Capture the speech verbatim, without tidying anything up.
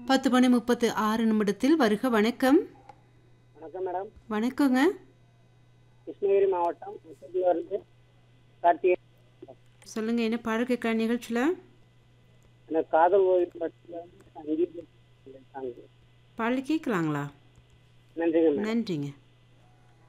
பத்து மணி முப்பத்து ஆறு நிமிடத்தில் வருக. வணக்கம். வணக்கம் மேடம். வணக்கங்க. கிருஷ்ணகிரி மாவட்டம் முத்தூர்லேருந்து கார்த்திகை. சொல்லுங்க, என்ன பாடல் கேட்க நிகழ்ச்சியில்? எனக்கு காதல் ஓவியம் படத்துல வந்து சங்கீத சாங். பாடல் கேட்கலாங்களா? நன்றிங்க மேடம். நன்றிங்க.